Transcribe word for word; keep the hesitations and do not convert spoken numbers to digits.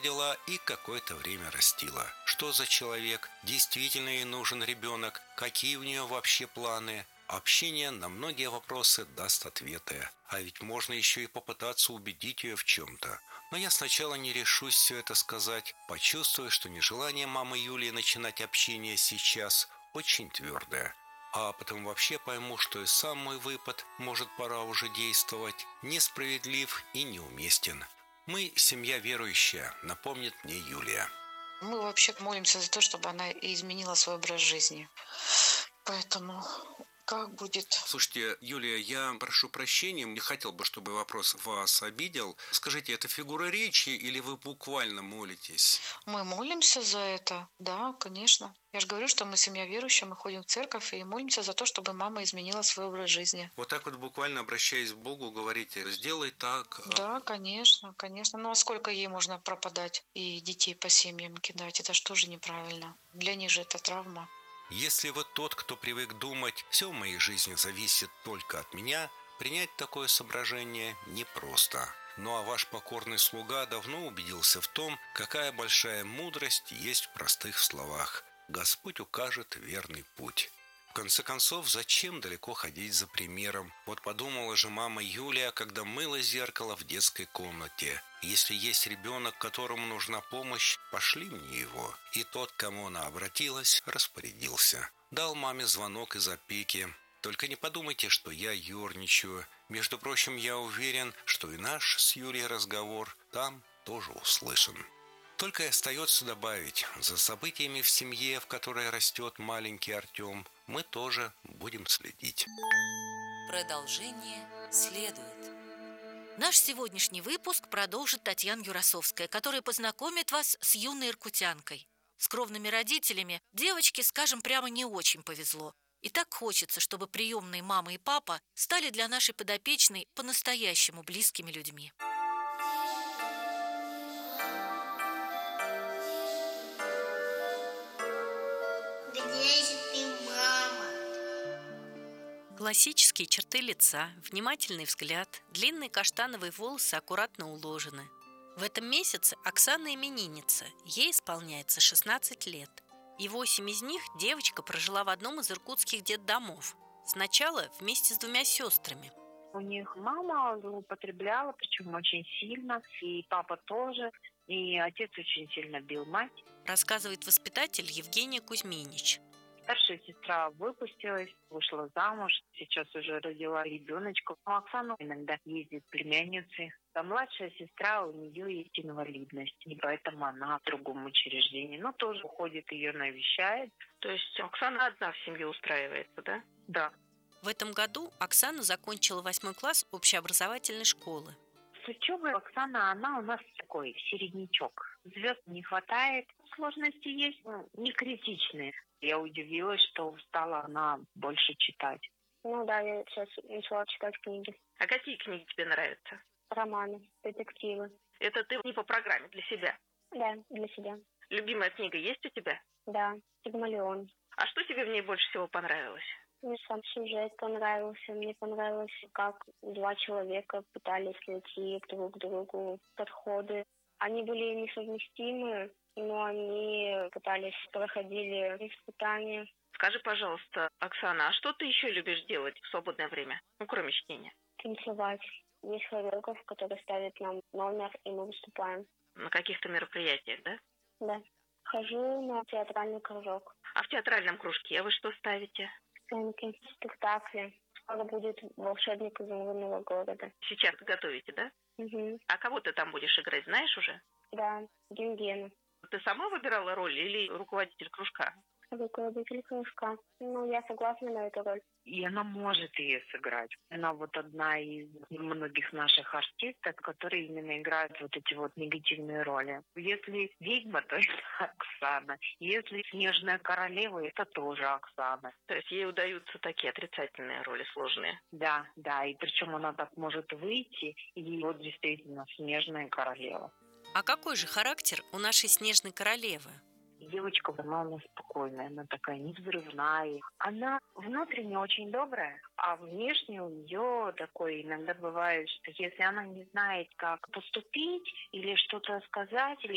родила и какое-то время растила. Что за человек? Действительно ей нужен ребенок? Какие у нее вообще планы? Общение на многие вопросы даст ответы. А ведь можно еще и попытаться убедить ее в чем-то. Но я сначала не решусь все это сказать, почувствую, что нежелание мамы Юлии начинать общение сейчас очень твердое. А потом вообще пойму, что и сам мой выпад, может, пора уже действовать, несправедлив и неуместен. Мы семья верующая, напомнит мне Юлия. Мы вообще молимся за то, чтобы она изменила свой образ жизни. Поэтому как будет? Слушайте, Юлия, я прошу прощения, не хотел бы, чтобы вопрос вас обидел. Скажите, это фигура речи или вы буквально молитесь? Мы молимся за это, да, конечно. Я же говорю, что мы семья верующая, мы ходим в церковь и молимся за то, чтобы мама изменила свой образ жизни. Вот так вот буквально обращаясь к Богу, говорите, сделай так. Да, конечно, конечно. Ну а сколько ей можно пропадать и детей по семьям кидать? Это ж тоже неправильно. Для них же это травма. Если вы тот, кто привык думать, все в моей жизни зависит только от меня, принять такое соображение непросто. Ну а ваш покорный слуга давно убедился в том, какая большая мудрость есть в простых словах. Господь укажет верный путь. В конце концов, зачем далеко ходить за примером? Вот подумала же мама Юлия, когда мыла зеркало в детской комнате. Если есть ребенок, которому нужна помощь, пошли мне его. И тот, к кому она обратилась, распорядился. Дал маме звонок из опеки. Только не подумайте, что я ерничаю. Между прочим, я уверен, что и наш с Юлией разговор там тоже услышан. Только и остается добавить, за событиями в семье, в которой растет маленький Артем, мы тоже будем следить. Продолжение следует. Наш сегодняшний выпуск продолжит Татьяна Юрасовская, которая познакомит вас с юной иркутянкой. С кровными родителями девочке, скажем прямо, не очень повезло. И так хочется, чтобы приемные мама и папа стали для нашей подопечной по-настоящему близкими людьми. Классические черты лица, внимательный взгляд, длинные каштановые волосы аккуратно уложены. В этом месяце Оксана именинница, ей исполняется шестнадцать лет. И восемь из них девочка прожила в одном из иркутских детдомов. Сначала вместе с двумя сестрами. У них мама употребляла, причем очень сильно, и папа тоже, и отец очень сильно бил мать. Рассказывает воспитатель Евгения Кузьминич. Старшая сестра выпустилась, вышла замуж, сейчас уже родила ребеночка. У Оксаны иногда ездит племянницы. А младшая сестра, у нее есть инвалидность, и поэтому она в другом учреждении. Но тоже уходит, ее навещает. То есть Оксана одна в семье устраивается, да? Да. В этом году Оксана закончила восьмой класс общеобразовательной школы. С учебой Оксана, она у нас такой середнячок. Звезд не хватает, сложности есть, но не критичные. Я удивилась, что стала она больше читать. Ну да, я сейчас начала читать книги. А какие книги тебе нравятся? Романы, детективы. Это ты не по программе, для себя? Да, для себя. Любимая книга есть у тебя? Да, «Пигмалион». А что тебе в ней больше всего понравилось? Мне сам сюжет понравился. Мне понравилось, как два человека пытались найти друг к другу подходы. Они были несовместимы, но они пытались, проходили испытания. Скажи, пожалуйста, Оксана, а что ты еще любишь делать в свободное время, ну, кроме чтения? Танцевать. Есть хореограф, который ставит нам номер, и мы выступаем. На каких-то мероприятиях, да? Да. Хожу на театральный кружок. А в театральном кружке вы что ставите? Сценки, спектакли. Скоро будет «Волшебник изумрудного города». Сейчас готовите, да? Угу. А кого ты там будешь играть, знаешь уже? Да, Генгена. Ты сама выбирала роль или руководитель кружка? Руководитель кружка. Ну, я согласна на эту роль. И она может ее сыграть. Она вот одна из многих наших артисток, которые именно играют вот эти вот негативные роли. Если ведьма, то это Оксана. Если снежная королева, это тоже Оксана. То есть ей удаются такие отрицательные роли, сложные? Да, да. И причем она так может выйти, и вот действительно снежная королева. А какой же характер у нашей снежной королевы? Девочка, она у нас спокойная, она такая невзрывная. Она внутренне очень добрая, а внешне у нее такое иногда бывает, что если она не знает, как поступить или что-то сказать, или